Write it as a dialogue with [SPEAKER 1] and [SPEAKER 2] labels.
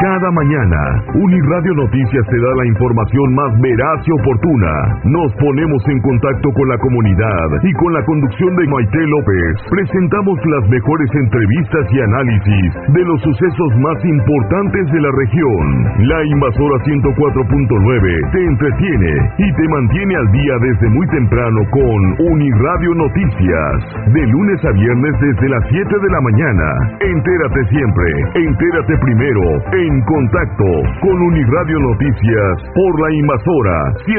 [SPEAKER 1] Cada mañana, Uniradio Noticias te da la información más veraz y oportuna. Nos ponemos en contacto con la comunidad y con la conducción de Maite López. Presentamos las mejores entrevistas y análisis de los sucesos más importantes de la región. La Invasora 104.9 te entretiene y te mantiene al día desde muy temprano con Uniradio Noticias. De lunes a viernes desde las 7 de la mañana. Entérate siempre, entérate primero, en contacto con Uniradio Noticias por la Invasora